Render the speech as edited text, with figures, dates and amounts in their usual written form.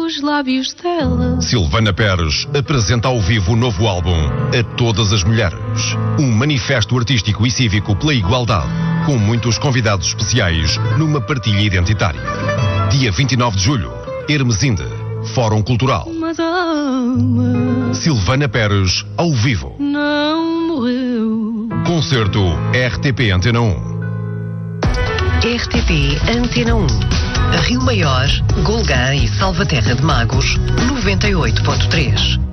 nos lábios dela. Silvana Pérez apresenta ao vivo o novo álbum A Todas as Mulheres. Um manifesto artístico e cívico pela igualdade, com muitos convidados especiais numa partilha identitária. Dia 29 de julho, Hermesinde, Fórum Cultural. Madama Silvana Pérez, ao vivo. não morreu. Concerto RTP Antena 1. RTP Antena 1. Rio Maior, Golgã e Salvaterra de Magos, 98.3.